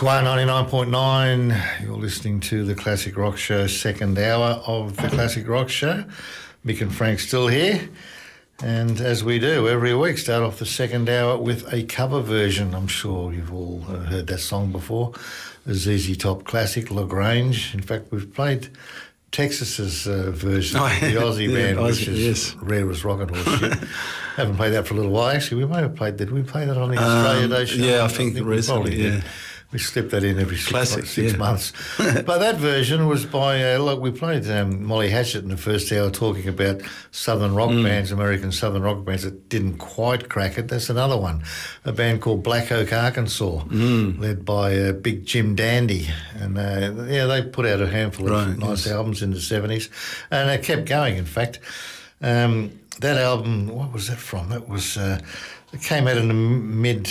Swan 99.9, you're listening to the Classic Rock Show, second hour of the Classic Rock Show. Mick and Frank still here. And as we do every week, start off the second hour with a cover version. I'm sure you've all heard that song before. The ZZ Top classic, LaGrange. In fact, we've played Texas's version of the Aussie band, which is Rare as Rocket Horse Shit. Haven't played that for a little while. Actually, we may have played that. Did we play that on the Australia Day show? Yeah, I think recently, did. We slip that in every six months. But that version was by, we played Molly Hatchet in the first hour talking about southern rock bands, American southern rock bands that didn't quite crack it. That's another one, a band called Black Oak, Arkansas, led by Big Jim Dandy. And, they put out a handful of nice albums in the 70s. And it kept going, in fact. That album, what was that from? That was... it came out in the mid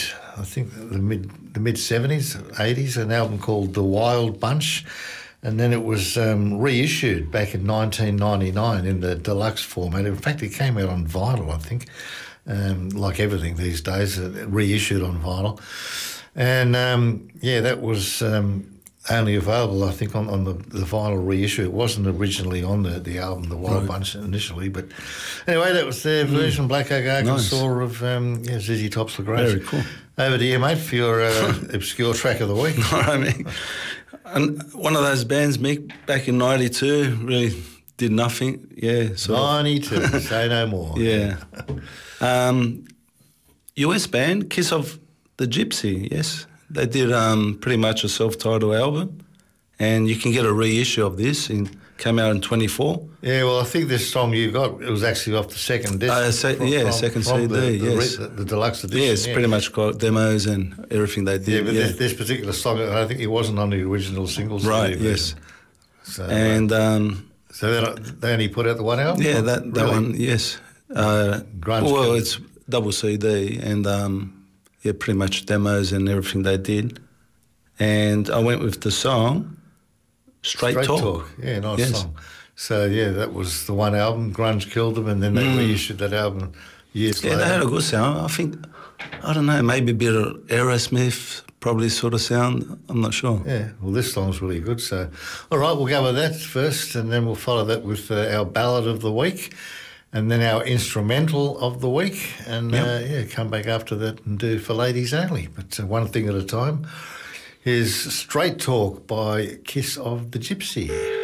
70s, 80s, an album called The Wild Bunch, and then it was reissued back in 1999 in the deluxe format. In fact, it came out on vinyl, I think, like everything these days, reissued on vinyl. And, that was... only available, I think, on the vinyl reissue. It wasn't originally on the album, The Wild Bunch, initially. But anyway, that was their version, Black Oak, Arkansas, of ZZ Top's LaGrange. Very cool. Over to you, mate, for your obscure track of the week. All right, mate. And one of those bands, Mick, back in 92, really did nothing. Yeah. 92, say no more. Yeah. US band, Kiss of the Gypsy, yes. They did pretty much a self-titled album, and you can get a reissue of this. Came out in 24. Yeah, well, I think this song you got, it was actually off the second disc. Second CD, yes. The deluxe edition. Yeah, it's pretty much got demos and everything they did. Yeah, but this particular song, I think it wasn't on the original singles. Right, yes. So, so they only put out the one album? Yeah, that one, yes. Grunge it's double CD, and... pretty much demos and everything they did. And I went with the song Straight Talk. Yeah, nice song. So, that was the one album. Grunge killed them, and then they reissued that album years later. Yeah, they had a good sound. I think, I don't know, maybe a bit of Aerosmith, probably sort of sound. I'm not sure. Yeah, well, this song's really good. So, all right, we'll go with that first, and then we'll follow that with our ballad of the week. And then our instrumental of the week, and come back after that and do For Ladies Only. But one thing at a time. Here's Straight Talk by Kiss of the Gypsy.